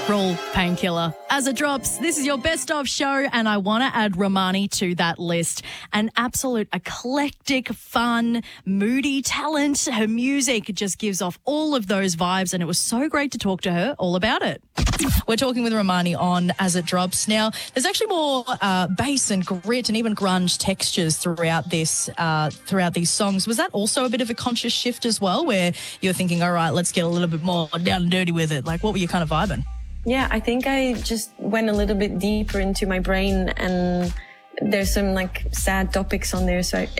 Raw Painkiller. As it drops, this is your best of show, and I want to add Romani to that list. An absolute eclectic, fun, moody talent. Her music just gives off all of those vibes, and it was so great to talk to her all about it. We're talking with Romani on As It Drops. Now, there's actually more bass and grit and even grunge textures throughout these songs. Was that also a bit of a conscious shift as well, where you're thinking, all right, let's get a little bit more down and dirty with it? Like, what were you kind of vibing? Yeah, I think I just went a little bit deeper into my brain, and there's some like sad topics on there. So